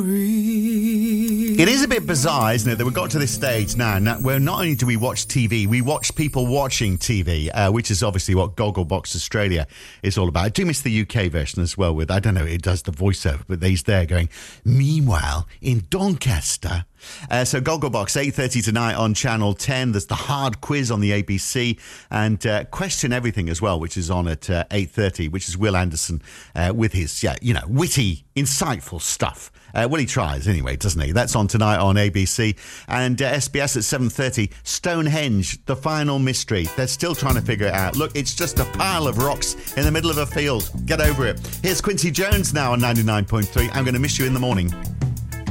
It is a bit bizarre, isn't it, that we've got to this stage now where not only do we watch TV, we watch people watching TV, which is obviously what Gogglebox Australia is all about. I do miss the UK version as well with, I don't know, it does the voiceover, but he's there going, meanwhile, in Doncaster. So Gogglebox, 8:30 tonight on Channel 10. There's the hard quiz on the ABC and Question Everything as well, which is on at 8:30, which is Will Anderson with his, witty, insightful stuff. Well, he tries anyway, doesn't he? That's on tonight on ABC. And SBS at 7:30, Stonehenge, the final mystery. They're still trying to figure it out. Look, it's just a pile of rocks in the middle of a field. Get over it. Here's Quincy Jones now on 99.3. I'm going to miss you in the morning.